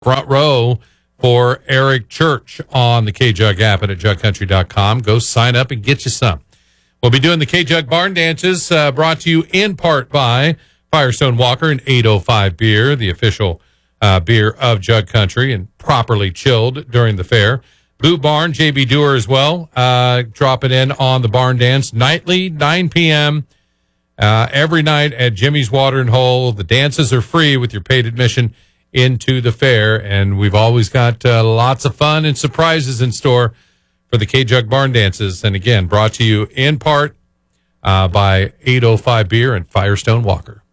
front row for Eric Church on the K-Jug app and at jugcountry.com. Go sign up and get you some. We'll be doing the K-Jug Barn Dances, brought to you in part by Firestone Walker and 805 Beer, the official beer of Jug Country and properly chilled during the fair. Boot Barn, JB Doer as well, dropping in on the barn dance nightly, 9 p.m. Every night at Jimmy's Watering Hole. The dances are free with your paid admission into the fair, and we've always got lots of fun and surprises in store for the K-Jug Barn Dances. And again, brought to you in part by 805 Beer and Firestone Walker.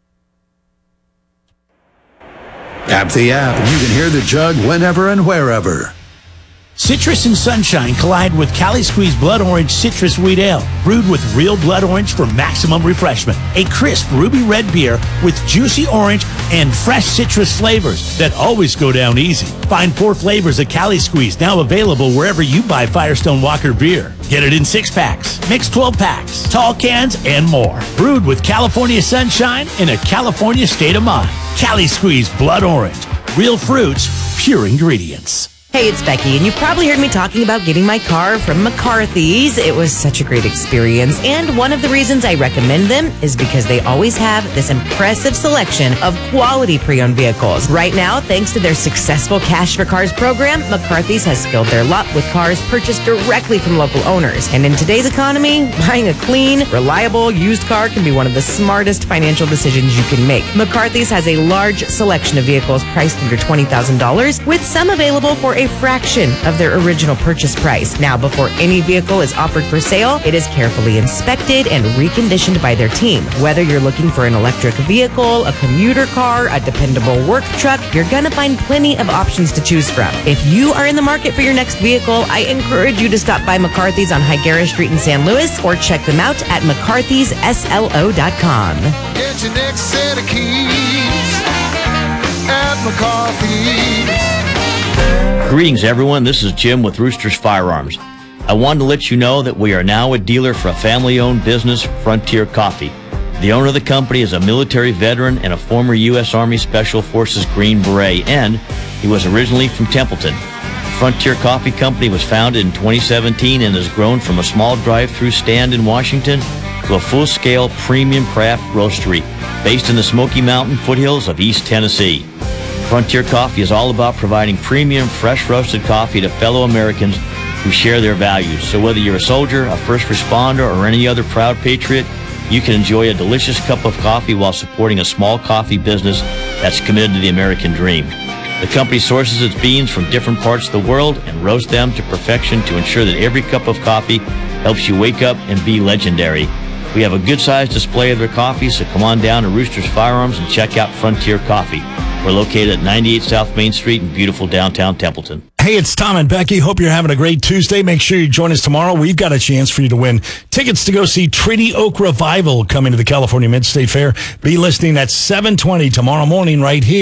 Tap the app and you can hear the Jug whenever and wherever. Citrus and sunshine collide with Cali Squeeze Blood Orange Citrus Wheat Ale, brewed with real blood orange for maximum refreshment. A crisp ruby red beer with juicy orange and fresh citrus flavors that always go down easy. Find 4 flavors of Cali Squeeze now available wherever you buy Firestone Walker beer. Get it in 6-packs, mixed 12-packs, tall cans, and more. Brewed with California sunshine in a California state of mind. Cali Squeeze Blood Orange. Real fruits, pure ingredients. Hey, it's Becky, and you've probably heard me talking about getting my car from McCarthy's. It was such a great experience, and one of the reasons I recommend them is because they always have this impressive selection of quality pre-owned vehicles. Right now, thanks to their successful Cash for Cars program, McCarthy's has filled their lot with cars purchased directly from local owners. And in today's economy, buying a clean, reliable, used car can be one of the smartest financial decisions you can make. McCarthy's has a large selection of vehicles priced under $20,000, with some available for a fraction of their original purchase price. Now, before any vehicle is offered for sale, it is carefully inspected and reconditioned by their team. Whether you're looking for an electric vehicle, a commuter car, a dependable work truck, you're gonna find plenty of options to choose from. If you are in the market for your next vehicle, I encourage you to stop by McCarthy's on Higuera Street in San Luis or check them out at mccarthyslo.com. Get your next set of keys at McCarthy's. Greetings, everyone. This is Jim with Roosters Firearms. I wanted to let you know that we are now a dealer for a family-owned business, Frontier Coffee. The owner of the company is a military veteran and a former U.S. Army Special Forces Green Beret, and he was originally from Templeton. Frontier Coffee Company was founded in 2017 and has grown from a small drive-through stand in Washington to a full-scale premium craft roastery based in the Smoky Mountain foothills of East Tennessee. Frontier Coffee is all about providing premium, fresh roasted coffee to fellow Americans who share their values. So whether you're a soldier, a first responder, or any other proud patriot, you can enjoy a delicious cup of coffee while supporting a small coffee business that's committed to the American dream. The company sources its beans from different parts of the world and roasts them to perfection to ensure that every cup of coffee helps you wake up and be legendary. We have a good-sized display of their coffee, so come on down to Roosters Firearms and check out Frontier Coffee. We're located at 98 South Main Street in beautiful downtown Templeton. Hey, it's Tom and Becky. Hope you're having a great Tuesday. Make sure you join us tomorrow. We've got a chance for you to win tickets to go see Treaty Oak Revival coming to the California Mid-State Fair. Be listening at 7:20 tomorrow morning right here.